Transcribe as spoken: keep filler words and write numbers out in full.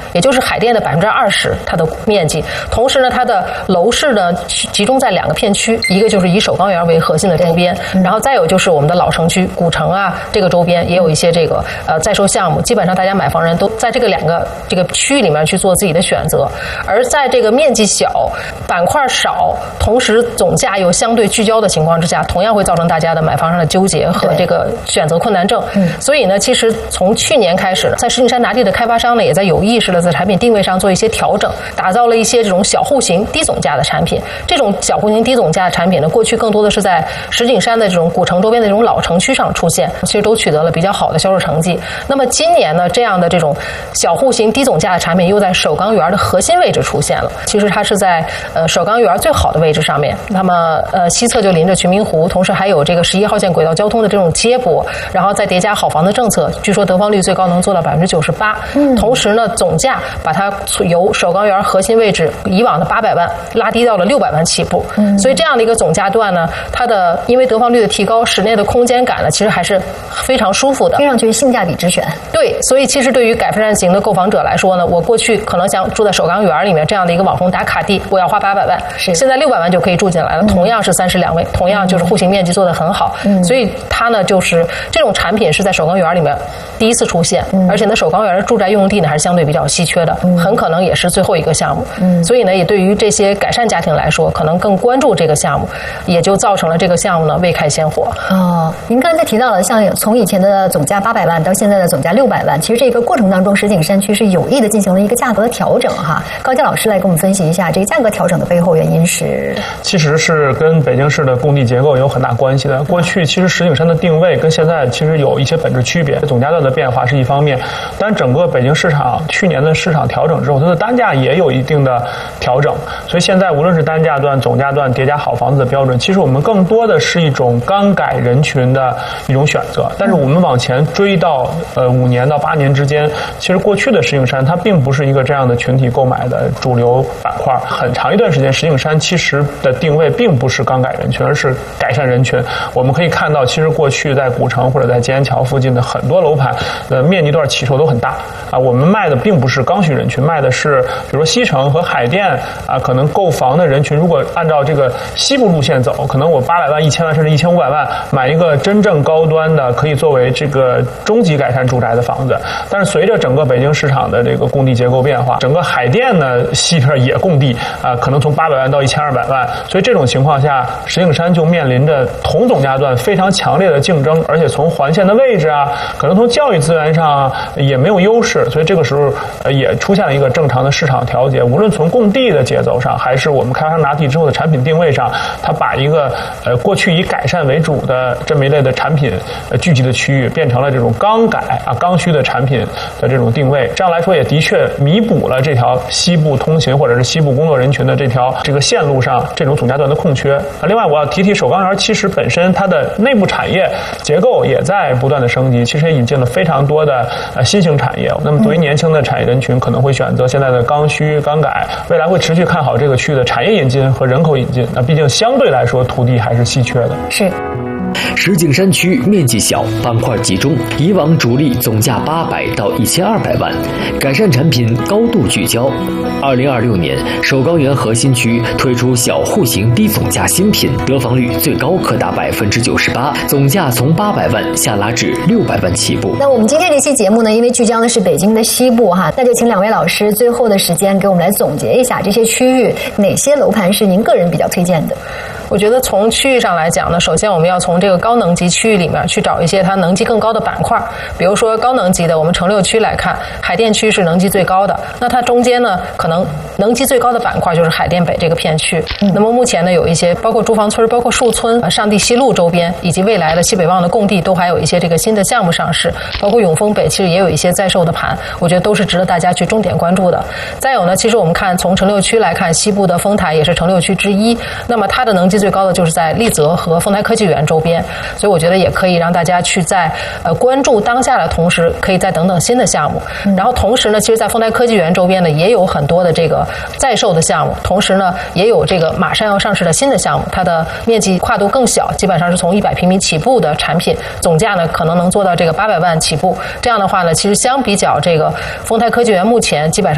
也就是海淀的百分之二十它的面积。同时呢，它的楼市呢集中在两个片区，一个就是以首钢园为核心的周边，然后再有就是我们的老城区古城啊这个周边也有一些这个呃在售项目，基本上大家买房人都在这个两个这个区域里面去做自己的选择。而在这个面积小、板块少，同时总价又相对聚焦的情况之下，同样会造成大家的买房上的纠结和这个选择困难症。所以呢，其实从去年开始，在石景山拿地的开发商呢，也在有意识的在产品定位上做一些调整，打造了一些这种小户型低总价的产品。这种小户型低总价的产品呢，过去更多的是在石景山的这种古城周边的这种老城区上出现，其实都取得了比较好的销售成绩。那么今年呢，这样的这种小户型低总价的产品又在首钢园的核心位置出现了。其实它是在呃首钢园最好的位置上面，那么呃西侧就临着群明湖，同时还有这个十一号线轨道交通的这种接驳，然后再叠加好房的政策，据说得房率最高能做到百分之九十八。同时呢，总价把它由首钢园核心位置以往的八百万拉低到了六百万起步。嗯，所以这样的一个总价段呢，它的因为得房率的提高，室内的空间感呢，其实还是非常舒服的， 听上去性价比之选。 对，所以其实对于改善型的购房者来说呢，我过去可能想住在首钢园里面这样的一个网红打卡地，我要花八百万，现在六百万就可以住进来了，同样是三室两卫，同样就是户型面积做得很好。嗯，所以它呢就是这种产品是在首钢园里面第一次出现，嗯、而且呢首钢园的住宅用地呢还是相对比较稀缺的，嗯、很可能也是最后一个项目。嗯，所以呢也对于这些改善家庭来说，可能更关注这个项目，也就造成了这个项目呢未开先火。 哦，您刚才提到了，像从以前的总价八百万到现在的总价六百万，其实这个过程当中，石景山区是有意的进行了一个价格的调整哈。高佳老师来给我们分析一下这个价格调整的背后原因是？ 其实是跟北京市的供地结构有很大关系的。过去其实石景山的定位跟现在其实有一些本质区别，总价段的变化是一方面，但整个北京市场去年的市场调整之后，它的单价也有一定的调整，所以现在无论是单价段、总价段叠加好房子的标准，其实我们更多的是一种刚改人群的一种选择。但是我们往前追到呃五年到八年之间，其实过去的石景山它并不是一个这样的群体购买的主流板块，很长一段时间石景山其实的定位并不是刚改人群，而是改善人群。我们可以看到，其实过去在古城或者在吉安桥附近的很多楼盘，呃，面积段起售都很大啊。我们卖的并不是刚需人群，卖的是比如说西城和海淀啊，可能购房的人群，如果按照这个西部路线走，可能我八百万、一千万甚至一千五百万买一个真正高端的，可以作为这个中级改善住宅的房子。但是随着整个北京市场的这个供地结构变化，整个海淀呢西边也供地啊，可能从八百万到一千二百万，所以这种情况下，石景山就面临着同总价段非常强烈的竞争，而且从环线的位置啊，可能从教育资源上、啊、也没有优势，所以这个时候呃也出现了一个正常的市场调节。无论从供地的节奏上，还是我们开发商拿地之后的产品定位上，它把一个呃过去以改善为主的这么一类的产品呃聚集的区域，变成了这种刚改啊刚需的产品的这种定位。这样来说，也的确弥补了这条西部通勤或者是西部工作人群的这条这个线路上这种总价段的空缺。啊，另外我要提提首钢园，其实本身它的内部产业结构也在不断的升级，其实也引进了非常多的呃新型产业。那么对于年轻的产业人群，可能会选择现在的刚需刚改，未来会持续看好这个区域的产业引进和人口引进。那毕竟相对来说土地还是稀缺的。 是。 石景山区面积小，板块集中，以往主力总价八百到一千二百万，改善产品高度聚焦。二零二六年，首钢园核心区推出小户型低总价新品，得房率最高可达百分之九十八，总价从八百万下拉至六百万起步。 那我们今天这期节目呢，因为聚焦的是北京的西部哈，那就请两位老师最后的时间给我们来总结一下这些区域哪些楼盘是您个人比较推荐的。 我觉得从区域上来讲呢，首先我们要从这个高能级区域里面去找一些它能级更高的板块，比如说高能级的，我们城六区来看，海淀区是能级最高的，那它中间呢，可能能级最高的板块就是海淀北这个片区。嗯、那么目前呢，有一些包括住房村、包括树村、上地西路周边，以及未来的西北望的供地，都还有一些这个新的项目上市，包括永丰北其实也有一些在售的盘，我觉得都是值得大家去重点关注的。再有呢，其实我们看从城六区来看，西部的丰台也是城六区之一，那么它的能级最高的就是在丽泽和丰台科技园周边，所以我觉得也可以让大家去在呃关注当下的同时，可以再等等新的项目。然后同时呢，其实在丰台科技园周边呢，也有很多的这个在售的项目，同时呢，也有这个马上要上市的新的项目，它的面积跨度更小，基本上是从一百平米起步的产品，总价呢可能能做到这个八百万起步。这样的话呢，其实相比较这个丰台科技园目前基本上